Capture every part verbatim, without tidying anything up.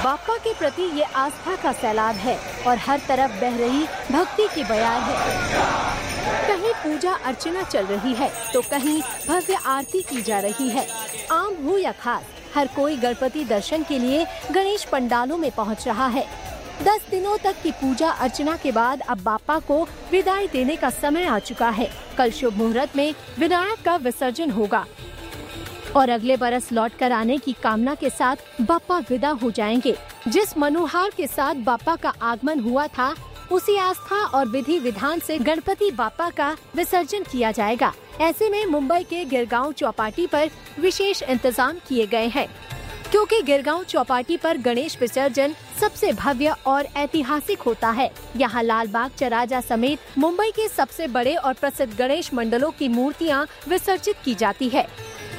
बाप्पा के प्रति ये आस्था का सैलाब है और हर तरफ बह रही भक्ति की बयार है। कहीं पूजा अर्चना चल रही है तो कहीं भव्य आरती की जा रही है। आम हो या खास, हर कोई गणपति दर्शन के लिए गणेश पंडालों में पहुंच रहा है। दस दिनों तक की पूजा अर्चना के बाद अब बाप्पा को विदाई देने का समय आ चुका है। कल शुभ मुहूर्त में विनायक का विसर्जन होगा और अगले बरस लौट कर आने की कामना के साथ बाप्पा विदा हो जाएंगे। जिस मनोहार के साथ बाप्पा का आगमन हुआ था, उसी आस्था और विधि विधान से गणपति बाप्पा का विसर्जन किया जाएगा। ऐसे में मुंबई के गिरगांव चौपाटी पर विशेष इंतजाम किए गए हैं, क्योंकि गिरगांव चौपाटी पर गणेश विसर्जन सबसे भव्य और ऐतिहासिक होता है। यहाँ लाल बाग चराजा समेत मुंबई के सबसे बड़े और प्रसिद्ध गणेश मंडलों की मूर्तियाँ विसर्जित की जाती है।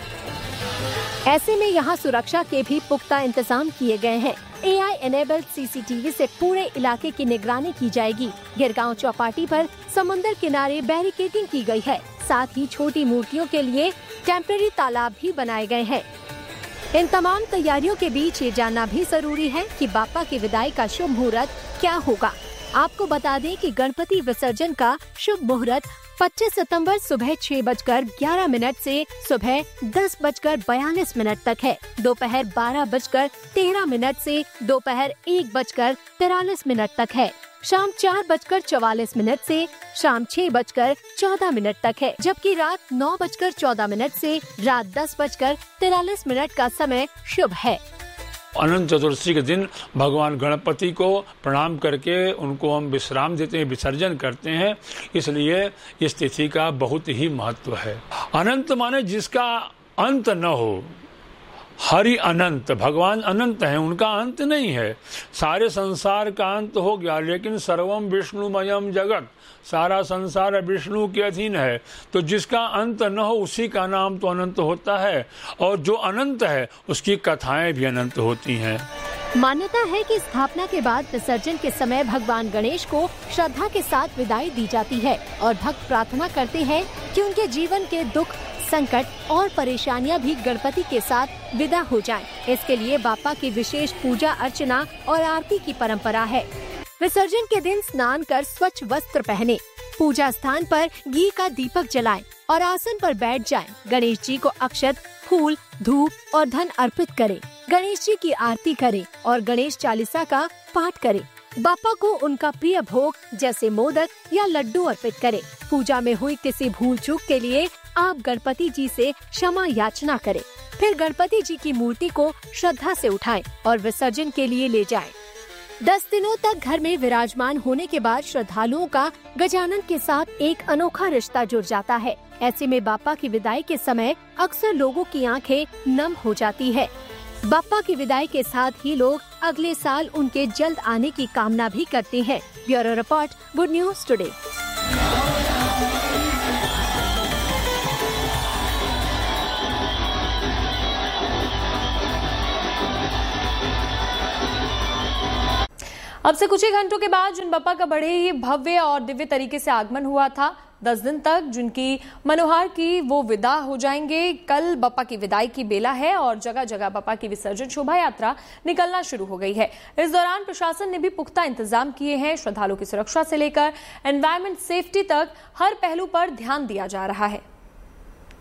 ऐसे में यहाँ सुरक्षा के भी पुख्ता इंतजाम किए गए हैं। ए आई एनेबल्ड सी सी टी वी से पूरे इलाके की निगरानी की जाएगी। गिरगांव चौपाटी पर समुद्र किनारे बैरिकेडिंग की गई है। साथ ही छोटी मूर्तियों के लिए टेम्परेरी तालाब भी बनाए गए हैं। इन तमाम तैयारियों के बीच ये जानना भी जरूरी है कि बाप्पा की विदाई का शुभ मुहूर्त क्या होगा। आपको बता दें कि गणपति विसर्जन का शुभ मुहूर्त पच्चीस सितंबर सुबह छह बजकर ग्यारह मिनट से सुबह दस बजकर बयालीस मिनट तक है। दोपहर बारह बजकर तेरह मिनट से दोपहर एक बजकर तिरालीस मिनट तक है। शाम चार बजकर चौवालीस मिनट से शाम छह बजकर चौदह मिनट तक है, जबकि रात नौ बजकर चौदह मिनट से रात दस बजकर तिरालीस मिनट का समय शुभ है। अनंत चतुर्दशी के दिन भगवान गणपति को प्रणाम करके उनको हम विश्राम देते हैं, विसर्जन करते हैं। इसलिए इस तिथि का बहुत ही महत्व है। अनंत माने जिसका अंत न हो। हरि अनंत, भगवान अनंत हैं, उनका अंत नहीं है। सारे संसार का अंत हो गया, लेकिन सर्वम विष्णुमयम जगत, सारा संसार विष्णु के अधीन है। तो जिसका अंत न हो उसी का नाम तो अनंत होता है, और जो अनंत है उसकी कथाएं भी अनंत होती हैं। मान्यता है कि स्थापना के बाद विसर्जन के समय भगवान गणेश को श्रद्धा के साथ विदाई दी जाती है और भक्त प्रार्थना करते हैं कि उनके जीवन के दुख, संकट और परेशानियां भी गणपति के साथ विदा हो जाएं। इसके लिए बाप्पा की विशेष पूजा अर्चना और आरती की परंपरा है। विसर्जन के दिन स्नान कर स्वच्छ वस्त्र पहने, पूजा स्थान पर घी का दीपक जलाएं और आसन पर बैठ जाएं। गणेश जी को अक्षत, फूल, धूप और धन अर्पित करें। गणेश जी की आरती करें और गणेश चालीसा का पाठ करें। बाप्पा को उनका प्रिय भोग जैसे मोदक या लड्डू अर्पित करें। पूजा में हुई किसी भूल चूक के लिए आप गणपति जी से क्षमा याचना करें। फिर गणपति जी की मूर्ति को श्रद्धा से उठाएं और विसर्जन के लिए ले जाएं। दस दिनों तक घर में विराजमान होने के बाद श्रद्धालुओं का गजानन के साथ एक अनोखा रिश्ता जुड़ जाता है। ऐसे में बाप्पा की विदाई के समय अक्सर लोगों की आंखें नम हो जाती है। बाप्पा की विदाई के साथ ही लोग अगले साल उनके जल्द आने की कामना भी करते हैं। Bureau report, good news today. अब से कुछ ही घंटों के बाद जिन बाप्पा का बड़े ही भव्य और दिव्य तरीके से आगमन हुआ था, दस दिन तक जिनकी मनोहार की वो विदा हो जाएंगे। कल बाप्पा की विदाई की बेला है और जगह जगह बाप्पा की विसर्जन शोभा यात्रा निकलना शुरू हो गई है। इस दौरान प्रशासन ने भी पुख्ता इंतजाम किए हैं। श्रद्धालुओं की सुरक्षा से लेकर एनवायरमेंट सेफ्टी तक हर पहलू पर ध्यान दिया जा रहा है।